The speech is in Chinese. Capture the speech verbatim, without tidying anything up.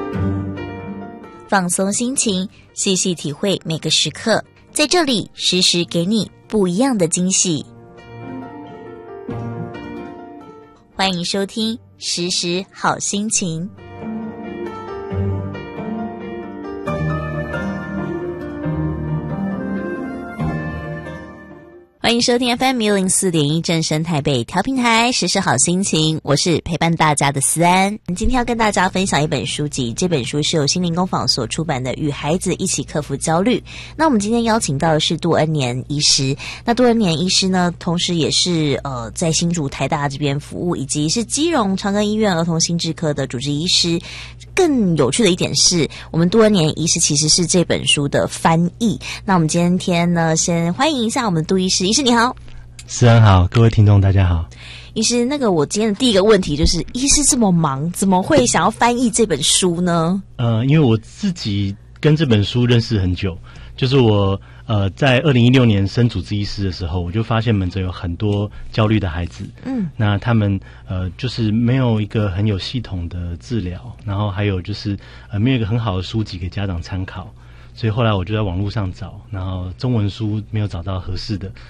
放松心情，细细体会每个时刻，在这里时时给你不一样的惊喜。欢迎收听时时好心情。欢迎收听 F M 一零四点一正声台北调频台，时时好心情，我是陪伴大家的思安。今天要跟大家分享一本书籍，这本书是由心灵工坊所出版的《与孩子一起克服焦虑》。那我们今天邀请到的是杜恩年医师。那杜恩年医师呢，同时也是呃在新竹台大这边服务，以及是基隆长庚医院儿童心智科的主治医师。更有趣的一点是，我们杜恩年医师其实是这本书的翻译。那我们今天呢，先欢迎一下我们杜医师。医师你好。 思安好，各位听众大家好。 医师，那个我今天的第一个问题就是，医师这么忙，怎么会想要翻译这本书呢？ 呃，因为我自己跟这本书认识很久，就是我呃在二零一六年升主治医师的时候，我就发现门诊有很多焦虑的孩子，嗯，那他们呃就是没有一个很有系统的治疗，然后还有就是呃没有一个很好的书籍给家长参考。所以后来我就在网络上找，然后中文书没有找到合适的，